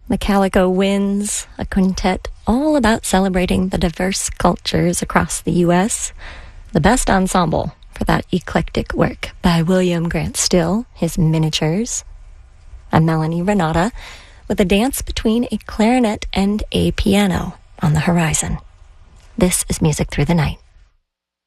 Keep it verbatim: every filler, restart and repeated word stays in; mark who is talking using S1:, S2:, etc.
S1: The Calico Winds, a quintet all about celebrating the diverse cultures across the U S The best ensemble for that eclectic work by William Grant Still, his Miniatures. I'm Melanie Renata, with a dance between a clarinet and a piano on the horizon. This is Music Through the Night.